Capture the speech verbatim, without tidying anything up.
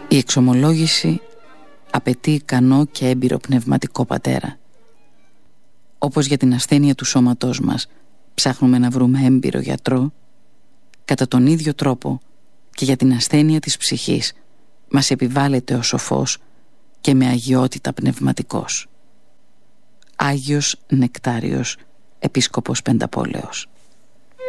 Η εξομολόγηση απαιτεί ικανό και έμπειρο πνευματικό πατέρα. Όπως για την ασθένεια του σώματός μας ψάχνουμε να βρούμε έμπειρο γιατρό, κατά τον ίδιο τρόπο και για την ασθένεια της ψυχής μας επιβάλλεται ο σοφός και με αγιότητα πνευματικός. Άγιος Νεκτάριος, Επίσκοπος Πενταπόλεως.